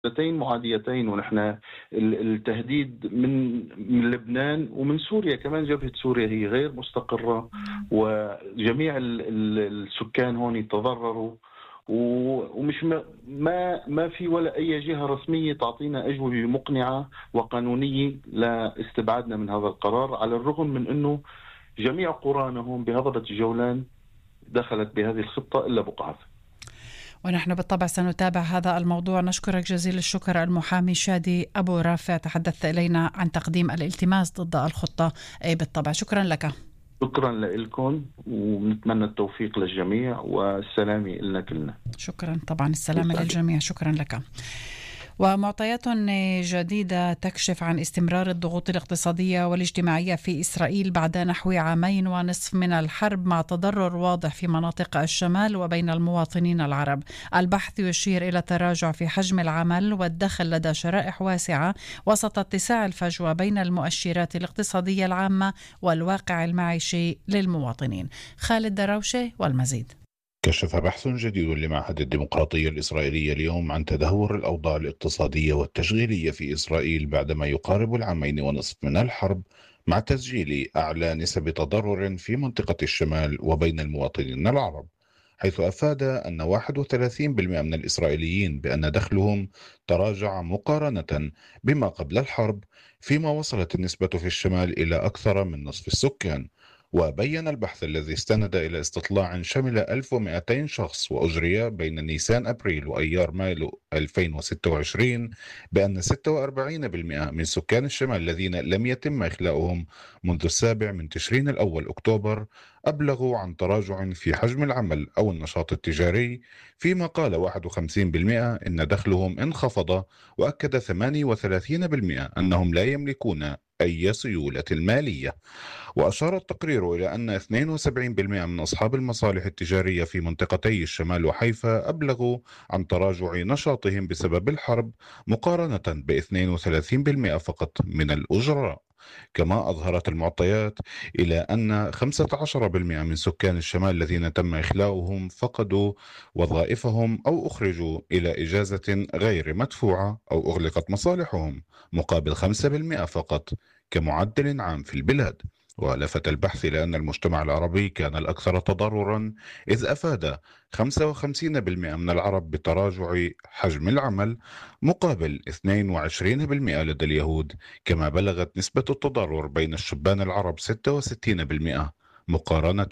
دولتين معاديتين، ونحن التهديد من لبنان ومن سوريا كمان. جبهة سوريا هي غير مستقرة، وجميع السكان هون تضرروا، ومش ما في ولا أي جهة رسمية تعطينا أجوبة مقنعة وقانونية لاستبعادنا من هذا القرار، على الرغم من أنه جميع قرانا هون بهضبة الجولان دخلت بهذه الخطة إلا بقعة. ونحن بالطبع سنتابع هذا الموضوع. نشكرك جزيل الشكر المحامي شادي أبو رافع، تحدثت إلينا عن تقديم الالتماس ضد الخطة. بالطبع شكرا لك. شكرا لكم، ونتمنى التوفيق للجميع والسلامة لنا كلنا. شكرا، طبعا السلامة للجميع. شكرا لك. ومعطيات جديدة تكشف عن استمرار الضغوط الاقتصادية والاجتماعية في إسرائيل بعد نحو 2.5 عام من الحرب، مع تضرر واضح في مناطق الشمال وبين المواطنين العرب. البحث يشير إلى تراجع في حجم العمل والدخل لدى شرائح واسعة وسط اتساع الفجوة بين المؤشرات الاقتصادية العامة والواقع المعيشي للمواطنين. خالد دراوشة والمزيد. كشف بحث جديد لمعهد الديمقراطية الإسرائيلية اليوم عن تدهور الأوضاع الاقتصادية والتشغيلية في إسرائيل بعدما يقارب 2.5 عام من الحرب، مع تسجيل أعلى نسب تضرر في منطقة الشمال وبين المواطنين العرب، حيث أفاد أن 31% من الإسرائيليين بأن دخلهم تراجع مقارنة بما قبل الحرب، فيما وصلت النسبة في الشمال إلى أكثر من نصف السكان. وبين البحث الذي استند إلى استطلاع شمل 1200 شخص وأجري بين نيسان أبريل وأيار مايو 2026 بأن 46% من سكان الشمال الذين لم يتم إخلاؤهم منذ 7 من تشرين الأول أكتوبر أبلغوا عن تراجع في حجم العمل أو النشاط التجاري، فيما قال 51% إن دخلهم انخفض، وأكد 38% أنهم لا يملكون أي سيولة مالية. وأشار التقرير إلى أن 72% من أصحاب المصالح التجارية في منطقتي الشمال وحيفا أبلغوا عن تراجع نشاطهم بسبب الحرب، مقارنة ب 32% فقط من الأجراء. كما أظهرت المعطيات إلى أن 15% من سكان الشمال الذين تم إخلاؤهم فقدوا وظائفهم أو أخرجوا إلى إجازة غير مدفوعة أو أغلقت مصالحهم، مقابل 5% فقط كمعدل عام في البلاد. ولفت البحث إلى أن المجتمع العربي كان الأكثر تضررا، إذ أفاد 55% من العرب بتراجع حجم العمل، مقابل 22% لدى اليهود. كما بلغت نسبة التضرر بين الشبان العرب 66%، مقارنة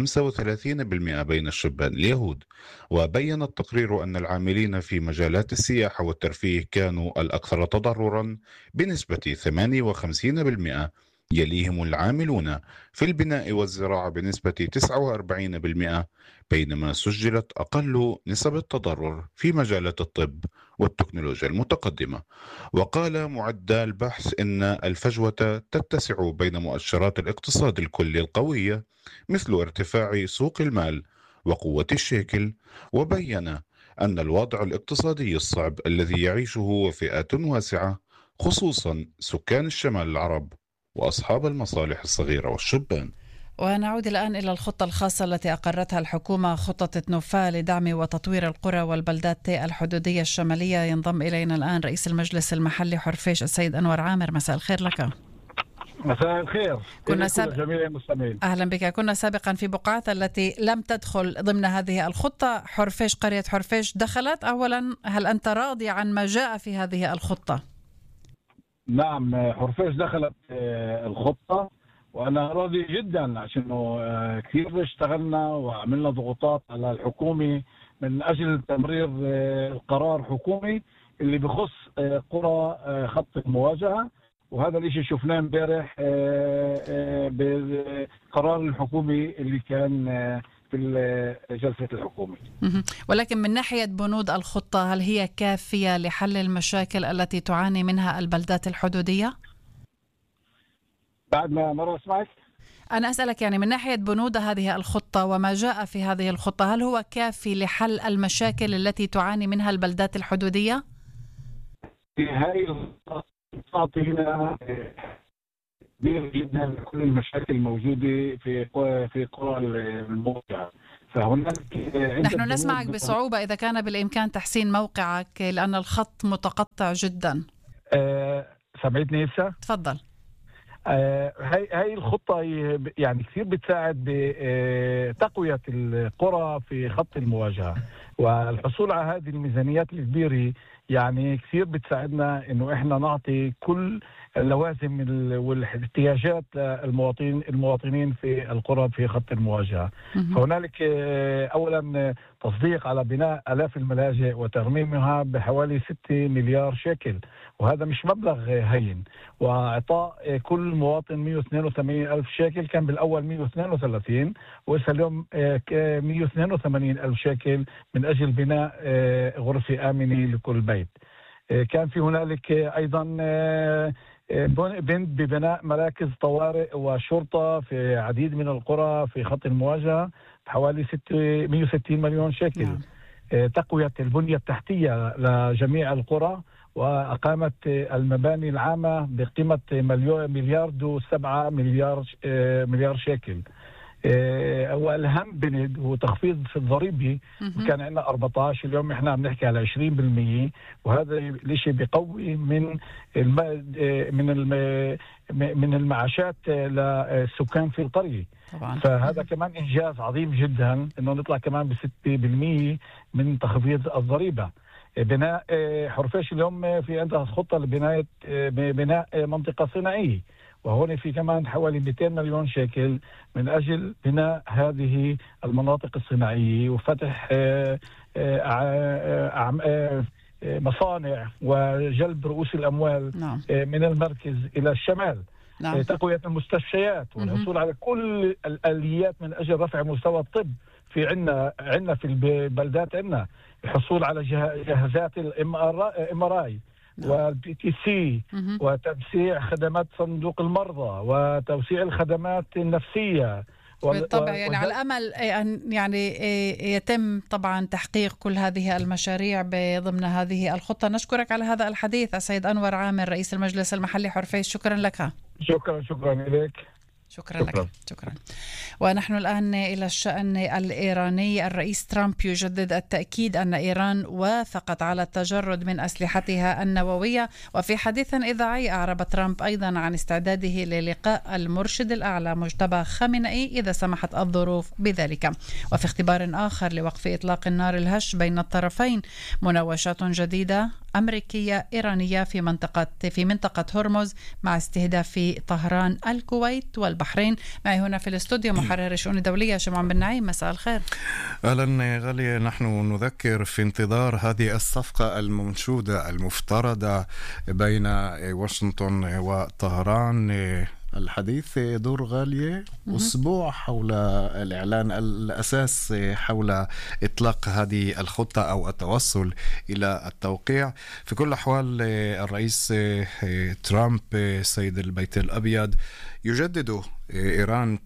ب35% بين الشبان اليهود. وبين التقرير أن العاملين في مجالات السياحة والترفيه كانوا الأكثر تضررا بنسبة 58%، يليهم العاملون في البناء والزراعة بنسبة 49%، بينما سجلت أقل نسب التضرر في مجالات الطب والتكنولوجيا المتقدمة. وقال معدى البحث إن الفجوة تتسع بين مؤشرات الاقتصاد الكلي القوية مثل ارتفاع سوق المال وقوة الشيكل، وبين أن الوضع الاقتصادي الصعب الذي يعيشه فئات واسعة خصوصا سكان الشمال العرب وأصحاب المصالح الصغيرة والشبان. ونعود الآن إلى الخطة الخاصة التي أقرتها الحكومة، خطة تنوفا لدعم وتطوير القرى والبلدات الحدودية الشمالية. ينضم إلينا الآن رئيس المجلس المحلي حرفيش السيد أنور عامر. مساء الخير لك. مساء الخير. جميع المستمعين. أهلا بك. كنا سابقا في بقعات التي لم تدخل ضمن هذه الخطة. حرفيش، قرية حرفيش دخلت. أولا، هل أنت راضي عن ما جاء في هذه الخطة؟ نعم، حرفيش دخلت الخطة، وأنا راضي جدا عشان كثير اشتغلنا وعملنا ضغوطات على الحكومة من أجل تمرير القرار حكومي اللي بخص قرى خط المواجهة، وهذا الاشي شفناه امبارح بقرار الحكومي اللي كان في جلسة الحكومة. ولكن من ناحية بنود الخطة، هل هي كافية لحل المشاكل التي تعاني منها البلدات الحدودية؟ بعد ما مرة اسمعك، أنا أسألك يعني من ناحية بنود هذه الخطة وما جاء في هذه الخطة، هل هو كافي لحل المشاكل التي تعاني منها البلدات الحدودية؟ في هاي الخطة تعطينا كبير جدا كل المشاكل الموجودة في قرى الموقع، فهناك نحن نسمعك بصعوبة، إذا كان بالإمكان تحسين موقعك لأن الخط متقطع جدا. سمعتني هسه؟ تفضل. هاي الخطة يعني كثير بتساعد بتقوية القرى في خط المواجهة، والحصول على هذه الميزانيات الكبيرة يعني كثير بتساعدنا إنه إحنا نعطي كل اللوازم والاحتياجات المواطنين في القرى في خط المواجهة. هنالك أولا تصديق على بناء آلاف الملاجئ وترميمها بحوالي 6 مليار شيكل، وهذا مش مبلغ هين، وإعطاء كل مواطن 182 ألف شيكل، كان بالأول 132 وإسا اليوم 182 ألف شيكل من أجل بناء غرفة آمنة لكل بيت. كان في هنالك أيضا ببناء مراكز طوارئ وشرطة في عديد من القرى في خط المواجهة بحوالي 160 مليون شيكل. تقوية البنية التحتية لجميع القرى، وأقامت المباني العامة بقيمة $1.7 مليار شيكل. والأهم بند هو تخفيض في الضريبة، كان عندنا 14، اليوم احنا عم نحكي على 20%، وهذا الشيء بيقوي من المعاشات للسكان في القرية طبعا. فهذا كمان إنجاز عظيم جدا إنه نطلع كمان ب6% من تخفيض الضريبة. بناء حرفيش اليوم في عندها خطة بناء منطقة صناعية، وهون في كمان حوالي 200 مليون شيكل من أجل بناء هذه المناطق الصناعية وفتح مصانع وجلب رؤوس الأموال من المركز إلى الشمال. تقوية المستشفيات والحصول على كل الآليات من أجل رفع مستوى الطب في عنا في البلدات، عنا الحصول على جهازات MRI والبي تي سي، وتوسيع خدمات صندوق المرضى، وتوسيع الخدمات النفسية. بالطبع يعني على أمل أن يعني يتم طبعا تحقيق كل هذه المشاريع ضمن هذه الخطة. نشكرك على هذا الحديث السيد أنور عامر رئيس المجلس المحلي حرفيش. شكرا لك. شكرا لك. شكرا لك. شكرا. ونحن الآن إلى الشأن الإيراني. الرئيس ترامب يجدد التأكيد أن إيران وافقت على التجرد من أسلحتها النووية، وفي حديث إذاعي أعرب ترامب أيضا عن استعداده للقاء المرشد الأعلى مجتبى خامنئي إذا سمحت الظروف بذلك. وفي اختبار آخر لوقف إطلاق النار الهش بين الطرفين، مناوشات جديدة أمريكية إيرانية في منطقة هرمز مع استهداف طهران، الكويت والبحرين. معي هنا في الاستوديو محرر الشؤون الدولية شمعون بن نعيم. مساء الخير. أهلا غالية. نحن نذكر في انتظار هذه الصفقة المنشودة المفترضة بين واشنطن وطهران. الحديث يدور غالية أسبوع حول الإعلان الأساس حول إطلاق هذه الخطة أو التوصل إلى التوقيع. في كل الأحوال الرئيس ترامب سيد البيت الأبيض يجدد إيران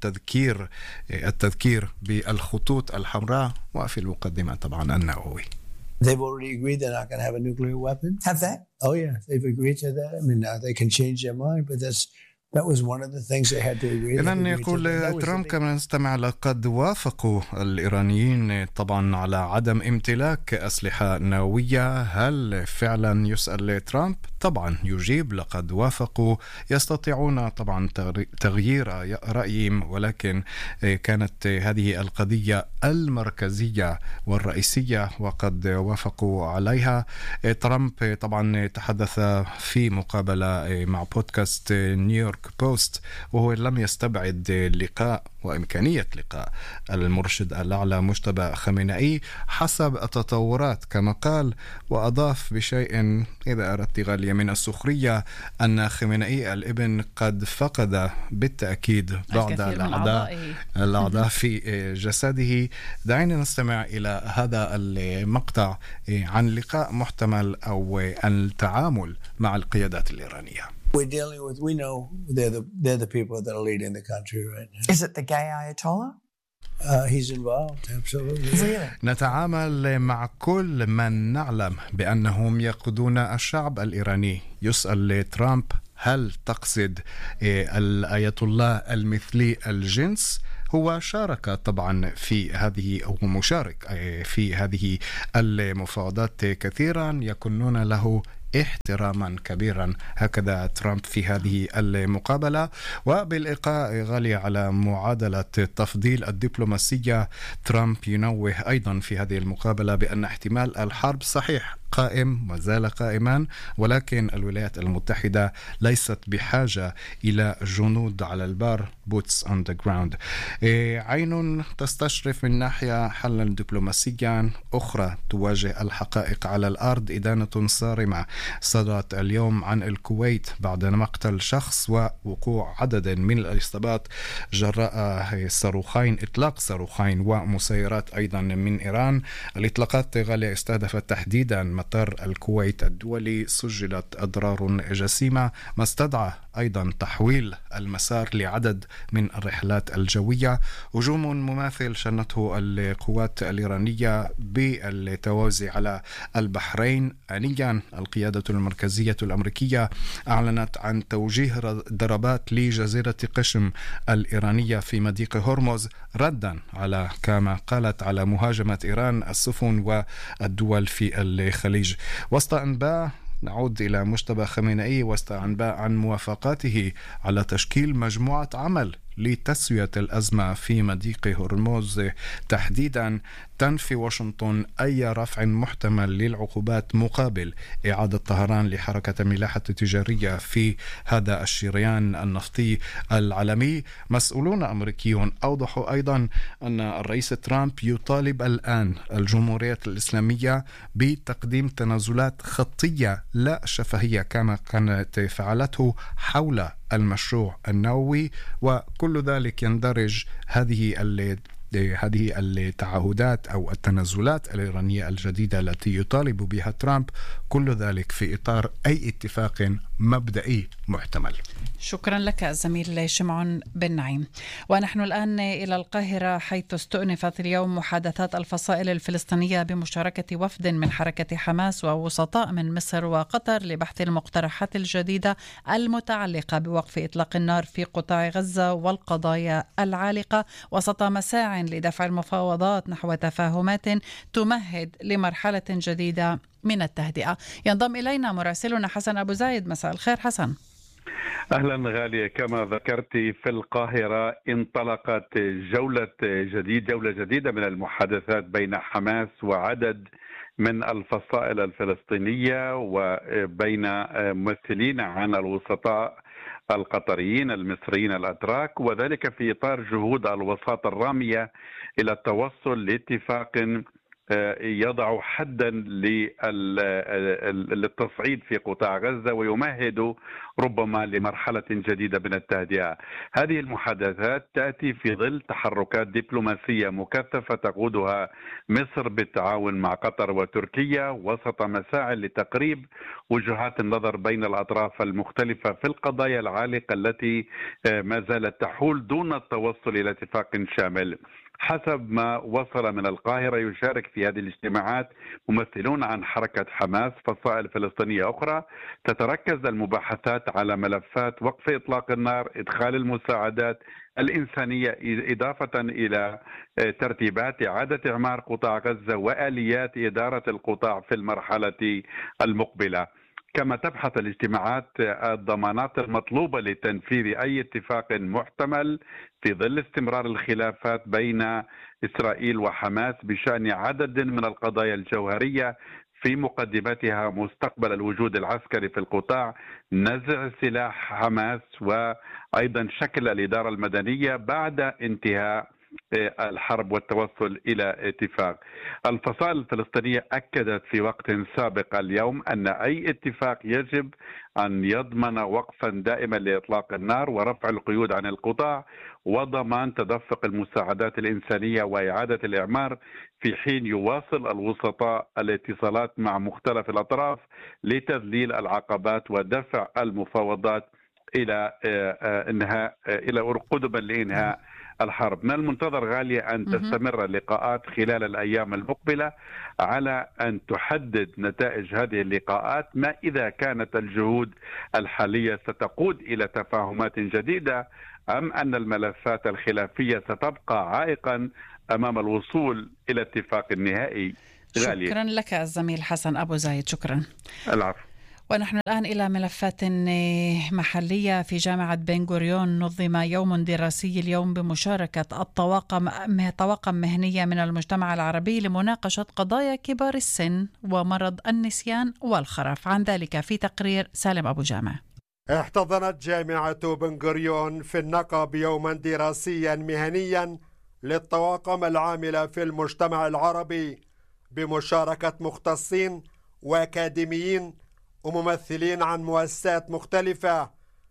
التذكير بالخطوط الحمراء، وفي المقدمة طبعا النووي. They've already agreed they're not going to have a nuclear weapon. Have they? Oh yeah, they've agreed to that. I mean, now they can change their mind, but that was one of the things they had to agree. إذن يقول ترامب كما نستمع لقد وافقوا الإيرانيين طبعا على عدم امتلاك أسلحة نووية. هل فعلا يسأل ترامب؟ طبعا يجيب لقد وافقوا. يستطيعون طبعا تغيير رأيهم، ولكن كانت هذه القضية المركزية والرئيسية وقد وافقوا عليها. ترامب طبعا تحدث في مقابلة مع بودكاست نيويورك بوست، وهو لم يستبعد لقاء وإمكانية لقاء المرشد الأعلى مجتبى خامنئي حسب التطورات كما قال. وأضاف بشيء إذا أردت غالية من السخرية أن خامنئي الابن قد فقد بالتأكيد بعض الأعضاء في جسده. دعينا نستمع إلى هذا المقطع عن لقاء محتمل أو التعامل مع القيادات الإيرانية. We're dealing with, we know they're the people that are leading the country right now. Is it the gay Ayatollah? He's involved, absolutely. Really? نتعامل مع كل من نعلم بأنهم يقودون الشعب الإيراني. يسأل ترامب هل تقصد الآية الله المثلي الجنس؟ هو شارك طبعا في هذه أو مشارك في هذه المفاوضات كثيرا، يكونون له احتراما كبيرا، هكذا ترامب في هذه المقابلة. وبالإلقاء غالية على معادلة تفضيل الدبلوماسية، ترامب ينوه أيضا في هذه المقابلة بأن احتمال الحرب صحيح قائم وزال قائما، ولكن الولايات المتحدة ليست بحاجة إلى جنود على البر boots on the ground. عين تستشرف من ناحية حلا دبلوماسيا، أخرى تواجه الحقائق على الأرض. إدانة صارمة صدرت اليوم عن الكويت بعد مقتل شخص ووقوع عدد من الإصابات جراء صاروخين، إطلاق صاروخين ومسيرات أيضا من إيران. الإطلاقات غالية استهدفت تحديدا مطار الكويت الدولي، سجلت أضرار جسيمة، ما استدعى أيضا تحويل المسار لعدد من الرحلات الجوية. هجوم مماثل شنته القوات الإيرانية بالتوازي على البحرين. آنيا القيادة المركزية الأمريكية أعلنت عن توجيه ضربات لجزيرة قشم الإيرانية في مضيق هرمز، ردا على كما قالت على مهاجمة إيران السفن والدول في الخليج. وسط أنباء نعود إلى مجتبى خامنئي، وسط أنباء عن موافقته على تشكيل مجموعة عمل لتسوية الأزمة في مضيق هرمز تحديدا، تنفي واشنطن أي رفع محتمل للعقوبات مقابل إعادة طهران لحركة ملاحة تجارية في هذا الشريان النفطي العالمي. مسؤولون أمريكيون أوضحوا أيضا أن الرئيس ترامب يطالب الآن الجمهورية الإسلامية بتقديم تنازلات خطية لا شفهية كما كانت فعلته حول المشروع النووي، وكل ذلك يندرج هذه التعهدات أو التنازلات الإيرانية الجديدة التي يطالب بها ترامب، كل ذلك في إطار أي اتفاق مبدئي محتمل. شكرا لك الزميل شمعون بن نعيم. ونحن الآن إلى القاهرة، حيث استؤنفت اليوم محادثات الفصائل الفلسطينية بمشاركة وفد من حركة حماس ووسطاء من مصر وقطر لبحث المقترحات الجديدة المتعلقة بوقف إطلاق النار في قطاع غزة والقضايا العالقة، وسط مساع لدفع المفاوضات نحو تفاهمات تمهد لمرحلة جديدة من التهدئة. ينضم إلينا مراسلنا حسن أبو زايد. مساء الخير حسن. أهلا غالية، كما ذكرت في القاهرة انطلقت جولة جديدة من المحادثات بين حماس وعدد من الفصائل الفلسطينية وبين ممثلين عن الوسطاء القطريين المصريين الأتراك، وذلك في إطار جهود الوساطة الرامية إلى التوصل لاتفاق يضع حدا للتصعيد في قطاع غزة ويمهد ربما لمرحلة جديدة من التهدئة. هذه المحادثات تأتي في ظل تحركات دبلوماسية مكثفة تقودها مصر بالتعاون مع قطر وتركيا، وسط مساعي لتقريب وجهات النظر بين الأطراف المختلفة في القضايا العالقة التي ما زالت تحول دون التوصل إلى اتفاق شامل. حسب ما وصل من القاهرة، يشارك في هذه الاجتماعات ممثلون عن حركة حماس، فصائل فلسطينية أخرى. تتركز المباحثات على ملفات وقف إطلاق النار، إدخال المساعدات الإنسانية، إضافة إلى ترتيبات إعادة إعمار قطاع غزة وآليات إدارة القطاع في المرحلة المقبلة. كما تبحث الاجتماعات الضمانات المطلوبة لتنفيذ أي اتفاق محتمل في ظل استمرار الخلافات بين إسرائيل وحماس بشأن عدد من القضايا الجوهرية، في مقدمتها مستقبل الوجود العسكري في القطاع، نزع سلاح حماس، وأيضا شكل الإدارة المدنية بعد انتهاء الحرب والتوصل إلى اتفاق. الفصائل الفلسطينية أكدت في وقت سابق اليوم أن أي اتفاق يجب أن يضمن وقفا دائما لإطلاق النار ورفع القيود عن القطاع وضمان تدفق المساعدات الإنسانية وإعادة الإعمار، في حين يواصل الوسطاء الاتصالات مع مختلف الأطراف لتذليل العقبات ودفع المفاوضات إلى قدما لإنهاء الحرب. من المنتظر غالية أن تستمر اللقاءات خلال الأيام المقبلة على أن تحدد نتائج هذه اللقاءات، ما إذا كانت الجهود الحالية ستقود إلى تفاهمات جديدة، أم أن الملفات الخلافية ستبقى عائقا أمام الوصول إلى اتفاق نهائي. غالية، شكرا لك الزميل حسن أبو زايد. شكرا. العفو. ونحن الآن إلى ملفات محلية. في جامعة بن غوريون نظم يوم دراسي اليوم بمشاركة طواقم مهنية من المجتمع العربي لمناقشة قضايا كبار السن ومرض النسيان والخرف. عن ذلك في تقرير سالم أبو جامع. احتضنت جامعة بن غوريون في النقب يوما دراسيا مهنيا للطواقم العاملة في المجتمع العربي بمشاركة مختصين وأكاديميين وممثلين عن مؤسسات مختلفة،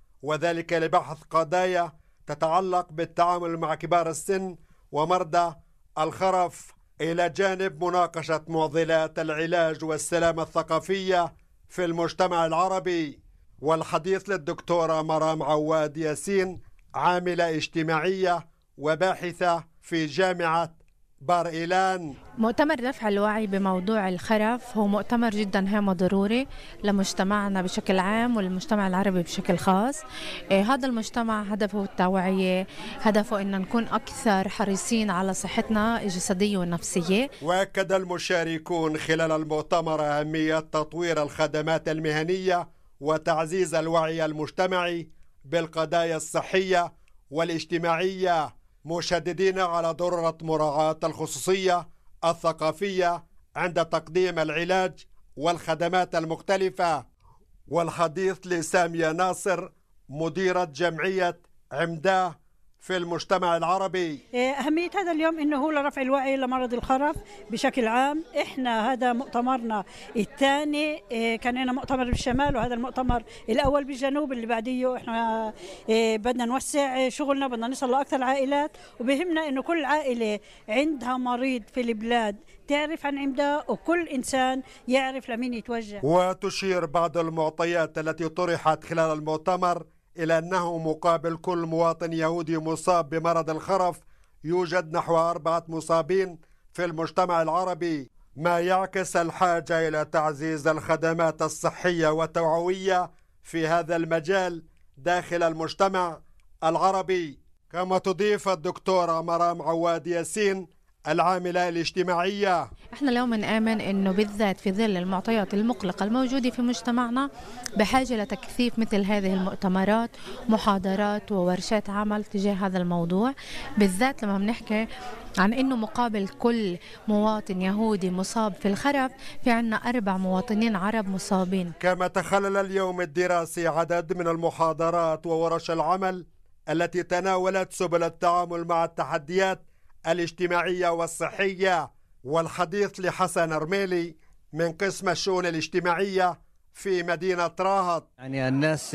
وذلك لبحث قضايا تتعلق بالتعامل مع كبار السن ومرضى الخرف، إلى جانب مناقشة معضلات العلاج والسلامة الثقافية في المجتمع العربي. والحديث للدكتورة مرام عواد ياسين، عاملة اجتماعية وباحثة في جامعة بار إيلان. مؤتمر رفع الوعي بموضوع الخرف هو مؤتمر جدا هام وضروري لمجتمعنا بشكل عام والمجتمع العربي بشكل خاص. هذا المجتمع هدفه التوعية، هدفه أن نكون أكثر حريصين على صحتنا الجسدية والنفسية. وأكد المشاركون خلال المؤتمر أهمية تطوير الخدمات المهنية وتعزيز الوعي المجتمعي بالقضايا الصحية والاجتماعية، مشددين على ضرورة مراعاة الخصوصية الثقافية عند تقديم العلاج والخدمات المختلفة. والحديث لسامية ناصر، مديرة جمعية عمداه في المجتمع العربي. أهمية هذا اليوم إنه هو لرفع الوعي لمرض الخرف بشكل عام. إحنا هذا مؤتمرنا الثاني، كان لنا مؤتمر بالشمال وهذا المؤتمر الأول بالجنوب اللي بعديه. إحنا بدنا نوسع شغلنا، بدنا نصل لأكثر عائلات، وبهمنا إنه كل عائلة عندها مريض في البلاد تعرف عن عمداه، وكل إنسان يعرف لمين يتوجه. وتشير بعض المعطيات التي طرحت خلال المؤتمر إلى أنه مقابل كل مواطن يهودي مصاب بمرض الخرف يوجد نحو 4 مصابين في المجتمع العربي، ما يعكس الحاجة إلى تعزيز الخدمات الصحية والتوعوية في هذا المجال داخل المجتمع العربي. كما تضيف الدكتورة مرام عواد ياسين، العاملة الاجتماعية: احنا اليوم نآمن انه بالذات في ظل المعطيات المقلقة الموجودة في مجتمعنا بحاجة لتكثيف مثل هذه المؤتمرات، محاضرات وورشات عمل تجاه هذا الموضوع، بالذات لما بنحكي عن انه مقابل كل مواطن يهودي مصاب في الخرف في عنا 4 مواطنين عرب مصابين. كما تخلل اليوم الدراسي عدد من المحاضرات وورش العمل التي تناولت سبل التعامل مع التحديات الاجتماعية والصحية. والحديث لحسن رميلي من قسم الشؤون الاجتماعية في مدينة راهط. يعني الناس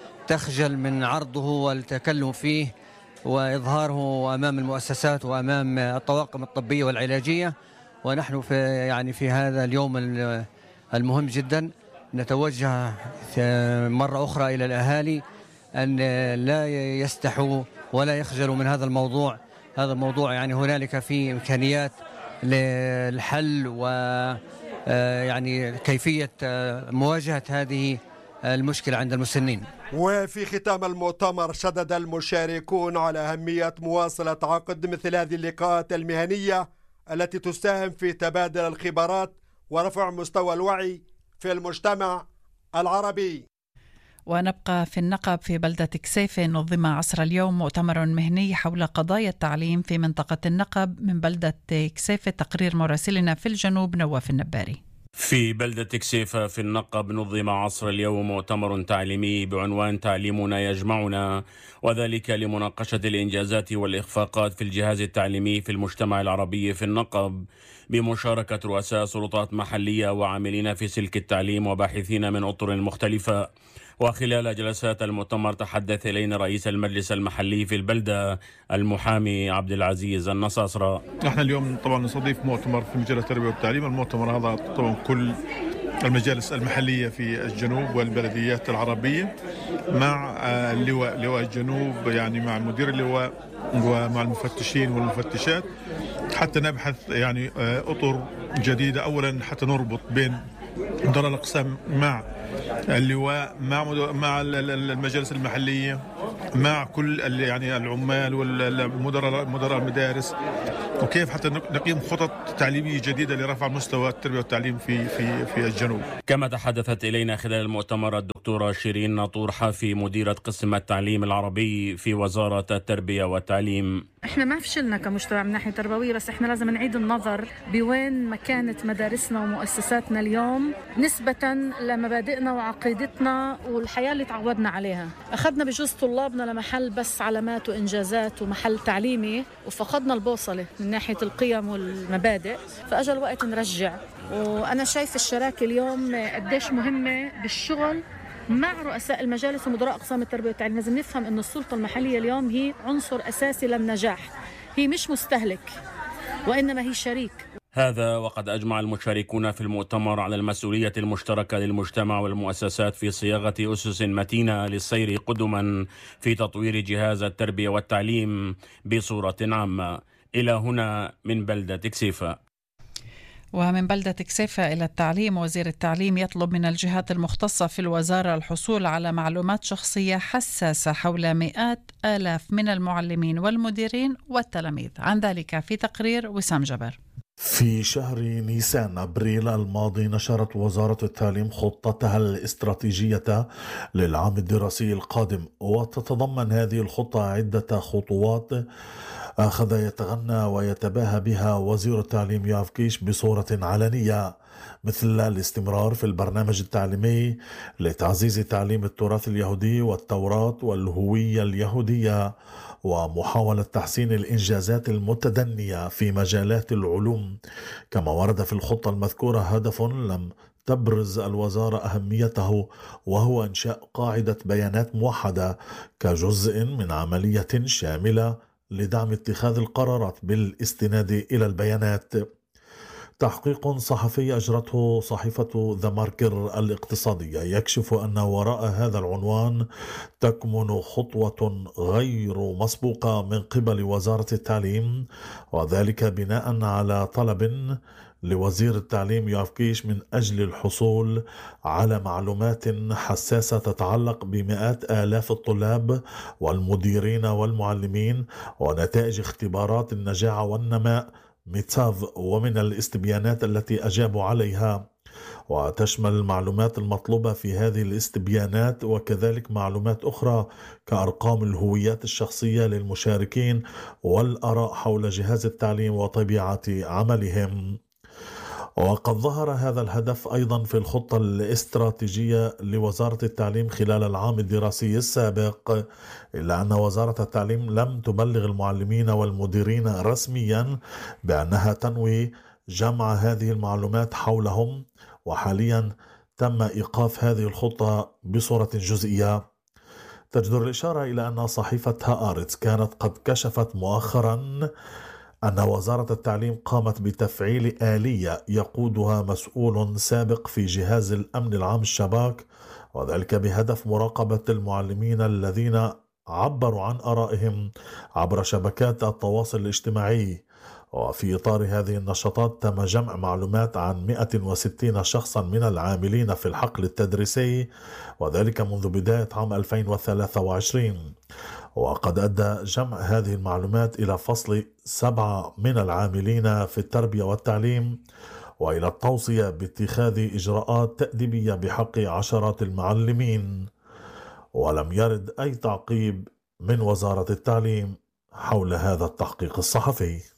تخجل من عرضه والتكلم فيه وإظهاره أمام المؤسسات وأمام الطواقم الطبية والعلاجية، ونحن في هذا اليوم المهم جدا نتوجه مرة أخرى إلى الأهالي أن لا يستحوا ولا يخجلوا من هذا الموضوع. هذا الموضوع يعني هنالك فيه إمكانيات للحل ويعني كيفية مواجهة هذه المشكلة عند المسنين. وفي ختام المؤتمر شدد المشاركون على أهمية مواصلة عقد مثل هذه اللقاءات المهنية التي تساهم في تبادل الخبرات ورفع مستوى الوعي في المجتمع العربي. ونبقى في النقب. في بلدة كسيفة نظم عصر اليوم مؤتمر مهني حول قضايا التعليم في منطقة النقب. من بلدة كسيفة تقرير مراسلنا في الجنوب نواف النباري. في بلدة كسيفة في النقب نظم عصر اليوم مؤتمر تعليمي بعنوان تعليمنا يجمعنا، وذلك لمناقشة الإنجازات والإخفاقات في الجهاز التعليمي في المجتمع العربي في النقب، بمشاركة رؤساء سلطات محلية وعاملين في سلك التعليم وباحثين من أطر مختلفة. وخلال جلسات المؤتمر تحدث إلينا رئيس المجلس المحلي في البلدة المحامي عبد العزيز النصاصرة. احنا اليوم طبعا نستضيف مؤتمر في مجال التربية والتعليم. المؤتمر هذا طبعا كل المجالس المحلية في الجنوب والبلديات العربية مع لواء الجنوب، يعني مع مدير اللواء ومع المفتشين والمفتشات حتى نبحث يعني أطر جديدة. أولا حتى نربط بين مدراء الأقسام مع اللواء مع المجالس المحلية مع كل يعني العمال والمدراء المدارس، وكيف حتى نقيم خطط تعليمية جديدة لرفع مستوى التربية والتعليم في الجنوب. كما تحدثت إلينا خلال المؤتمر الدكتورة شيرين ناطور حافي مديرة قسم التعليم العربي في وزارة التربية والتعليم. احنا ما فشلنا كمجتمع من ناحية تربوية، بس احنا لازم نعيد النظر بوين مكانة مدارسنا ومؤسساتنا اليوم نسبة لمبادئنا وعقيدتنا والحياة اللي تعودنا عليها. أخذنا بجزء طلابنا لمحل بس علامات وإنجازات ومحل تعليمي، وفقدنا البوصلة من ناحية القيم والمبادئ، فأجل الوقت نرجع. وأنا شايف الشراكة اليوم قديش مهمة بالشغل مع رؤساء المجالس ومدراء أقسام التربية والتعليم. لازم نفهم أن السلطة المحلية اليوم هي عنصر أساسي للنجاح، هي مش مستهلك وإنما هي شريك. هذا وقد أجمع المشاركون في المؤتمر على المسؤولية المشتركة للمجتمع والمؤسسات في صياغة أسس متينة للسير قدما في تطوير جهاز التربية والتعليم بصورة عامة. إلى هنا من بلدة كسيفة. ومن بلدة كسيفة إلى التعليم، وزير التعليم يطلب من الجهات المختصة في الوزارة الحصول على معلومات شخصية حساسة حول مئات آلاف من المعلمين والمديرين والتلاميذ. عن ذلك في تقرير وسام جبر. في شهر نيسان أبريل الماضي نشرت وزارة التعليم خطتها الاستراتيجية للعام الدراسي القادم، وتتضمن هذه الخطة عدة خطوات أخذ يتغنى ويتباهى بها وزير التعليم يوآف كيش بصورة علنية، مثل الاستمرار في البرنامج التعليمي لتعزيز تعليم التراث اليهودي والتوراة والهوية اليهودية، ومحاولة تحسين الإنجازات المتدنية في مجالات العلوم. كما ورد في الخطة المذكورة هدف لم تبرز الوزارة أهميته، وهو إنشاء قاعدة بيانات موحدة كجزء من عملية شاملة لدعم اتخاذ القرارات بالاستناد إلى البيانات. تحقيق صحفي أجرته صحيفة ذا ماركر الاقتصادية يكشف أن وراء هذا العنوان تكمن خطوة غير مسبوقة من قبل وزارة التعليم، وذلك بناء على طلب لوزير التعليم يوآف كيش من أجل الحصول على معلومات حساسة تتعلق بمئات آلاف الطلاب والمديرين والمعلمين ونتائج اختبارات النجاعة والنماء ميتساف، ومن الاستبيانات التي أجابوا عليها. وتشمل المعلومات المطلوبة في هذه الاستبيانات وكذلك معلومات أخرى كأرقام الهويات الشخصية للمشاركين والآراء حول جهاز التعليم وطبيعة عملهم. وقد ظهر هذا الهدف أيضا في الخطة الاستراتيجية لوزارة التعليم خلال العام الدراسي السابق، إلا أن وزارة التعليم لم تبلغ المعلمين والمديرين رسميا بأنها تنوي جمع هذه المعلومات حولهم، وحاليا تم إيقاف هذه الخطة بصورة جزئية. تجدر الإشارة إلى أن صحيفة هآرتس كانت قد كشفت مؤخرا أن وزارة التعليم قامت بتفعيل آلية يقودها مسؤول سابق في جهاز الأمن العام الشباك، وذلك بهدف مراقبة المعلمين الذين عبروا عن آرائهم عبر شبكات التواصل الاجتماعي. وفي إطار هذه النشاطات تم جمع معلومات عن 160 شخصا من العاملين في الحقل التدريسي، وذلك منذ بداية عام 2023. وقد أدى جمع هذه المعلومات إلى فصل 7 من العاملين في التربية والتعليم، وإلى التوصية باتخاذ إجراءات تأديبية بحق عشرات المعلمين. ولم يرد أي تعقيب من وزارة التعليم حول هذا التحقيق الصحفي.